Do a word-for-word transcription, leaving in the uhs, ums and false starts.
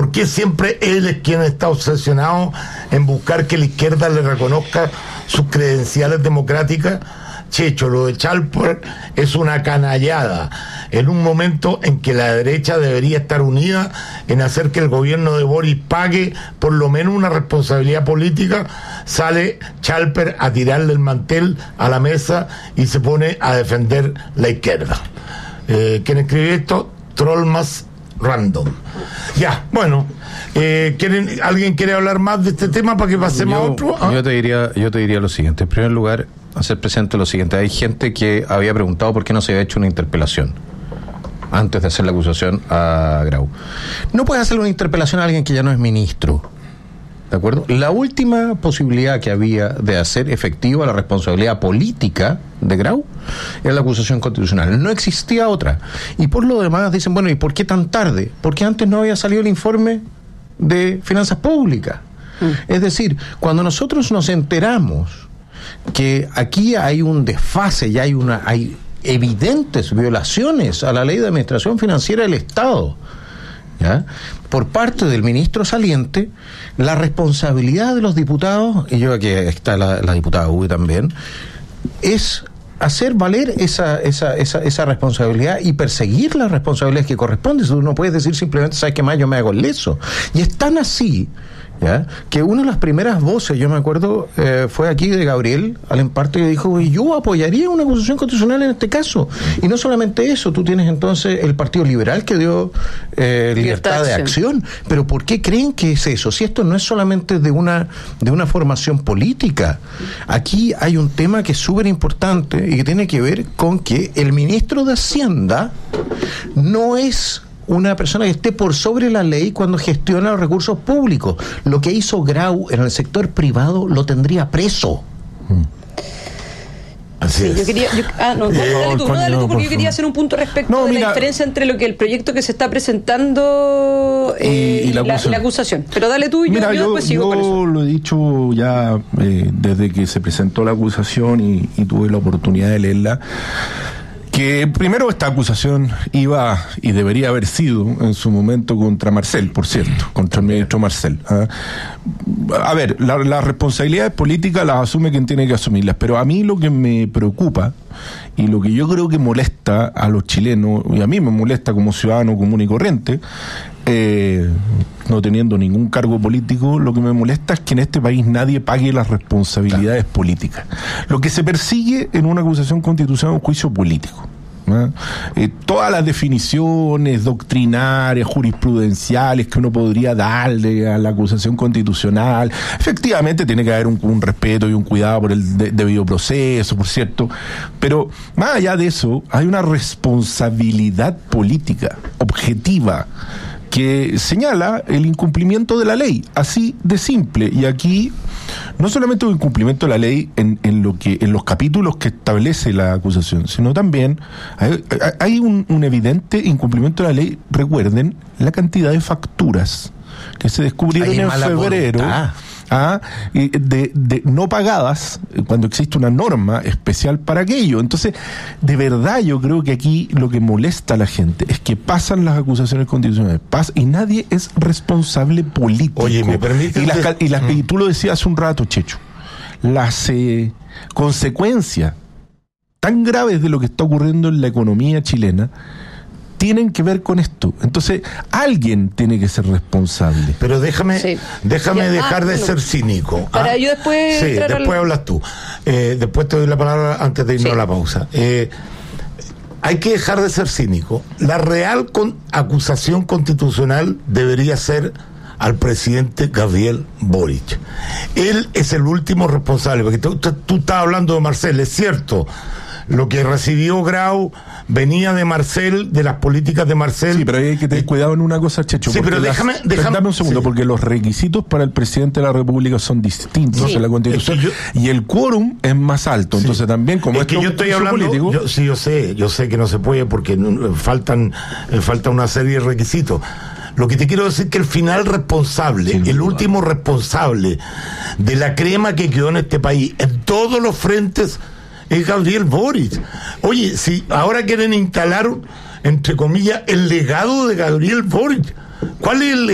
¿Por qué siempre él es quien está obsesionado en buscar que la izquierda le reconozca sus credenciales democráticas? Checho, lo de Chalper es una canallada en un momento en que la derecha debería estar unida en hacer que el gobierno de Boris pague por lo menos una responsabilidad política. Sale Chalper a tirarle el mantel a la mesa y se pone a defender la izquierda. Eh, ¿Quién escribe esto? Trollmas Random. Ya, bueno, eh, ¿quieren, ¿alguien quiere hablar más de este tema para que pasemos yo, a otro? ¿Ah? Yo te diría, yo te diría lo siguiente. En primer lugar, hacer presente lo siguiente. Hay gente que había preguntado por qué no se había hecho una interpelación antes de hacer la acusación a Grau. No puedes hacer una interpelación a alguien que ya no es ministro, ¿de acuerdo? La última posibilidad que había de hacer efectiva la responsabilidad política de Grau era la acusación constitucional. No existía otra. Y por lo demás dicen, bueno, ¿y por qué tan tarde? Porque antes no había salido el informe de finanzas públicas. Mm. Es decir, cuando nosotros nos enteramos que aquí hay un desfase, ya hay una hay evidentes violaciones a la ley de administración financiera del Estado, ¿ya? Por parte del ministro saliente, la responsabilidad de los diputados, y yo aquí está la, la diputada Ubi también, es hacer valer esa, esa, esa, esa responsabilidad y perseguir las responsabilidades que corresponden. Tú no puedes decir simplemente, ¿sabes qué más? Yo me hago el leso. Y es tan así, ¿ya?, que una de las primeras voces, yo me acuerdo, eh, fue aquí de Gabriel Alemparte, que dijo, yo apoyaría una acusación constitucional en este caso. Y no solamente eso, tú tienes entonces el Partido Liberal que dio eh, libertad, libertad de acción. acción. Pero ¿por qué creen que es eso? Si esto no es solamente de una, de una formación política. Aquí hay un tema que es súper importante y que tiene que ver con que el ministro de Hacienda no es una persona que esté por sobre la ley cuando gestiona los recursos públicos. Lo que hizo Grau en el sector privado lo tendría preso. Así sí, yo quería, yo, ah, no, no, eh, dale tú, no, dale tú, porque yo quería hacer un punto respecto no, de mira, la diferencia entre lo que el proyecto que se está presentando eh, y, y, la, y, la, y la acusación. Pero dale tú y yo, mira, yo, yo después sigo yo con eso. Lo he dicho ya eh, desde que se presentó la acusación y, y tuve la oportunidad de leerla, que primero esta acusación iba y debería haber sido en su momento contra Marcel, por cierto, contra el ministro Marcel. ¿eh? A ver, la, las responsabilidades políticas las asume quien tiene que asumirlas, pero a mí lo que me preocupa y lo que yo creo que molesta a los chilenos, y a mí me molesta como ciudadano común y corriente, eh, no teniendo ningún cargo político, lo que me molesta es que en este país nadie pague las responsabilidades claro. políticas. Lo que se persigue en una acusación constitucional es un juicio político. ¿no? Eh, todas las definiciones doctrinarias, jurisprudenciales que uno podría darle a la acusación constitucional, efectivamente tiene que haber un, un respeto y un cuidado por el de, debido proceso, por cierto, pero más allá de eso hay una responsabilidad política objetiva que señala el incumplimiento de la ley, así de simple. Y aquí no solamente un incumplimiento de la ley en, en lo que en los capítulos que establece la acusación, sino también hay, hay un, un evidente incumplimiento de la ley. Recuerden la cantidad de facturas que se descubrieron en febrero ah, de, de no pagadas cuando existe una norma especial para aquello. Entonces, de verdad yo creo que aquí lo que molesta a la gente es que pasan las acusaciones constitucionales pas, y nadie es responsable político. Oye, ¿me permites? Y, las, y, las, mm. y tú lo decías hace un rato, Checho, las eh, consecuencias tan graves de lo que está ocurriendo en la economía chilena tienen que ver con esto. Entonces, alguien tiene que ser responsable. Pero déjame, sí. déjame ya, dejar ah, de no. ser cínico. Para ¿ah? yo después... Sí, después al... hablas tú. Eh, después te doy la palabra antes de irnos sí. a la pausa. Eh, hay que dejar de ser cínico. La real con, acusación constitucional debería ser al presidente Gabriel Boric. Él es el último responsable, porque tú, tú, tú estás hablando de Marcel, es cierto. Lo que recibió Grau venía de Marcel, de las políticas de Marcel. Sí, pero hay que tener cuidado en una cosa, Checho. Sí, pero déjame, las, déjame... Dame un segundo, sí. porque los requisitos para el presidente de la República son distintos sí. en la Constitución, es que yo... y el quórum es más alto. Sí. Entonces también, como es que yo estoy hablando... Político, yo, sí, yo sé, yo sé que no se puede porque no, faltan, eh, falta una serie de requisitos. Lo que te quiero decir es que el final responsable, sí, el último responsable de la crema que quedó en este país, en todos los frentes, es Gabriel Boric. Oye, si ahora quieren instalar, entre comillas, el legado de Gabriel Boric, ¿cuál es el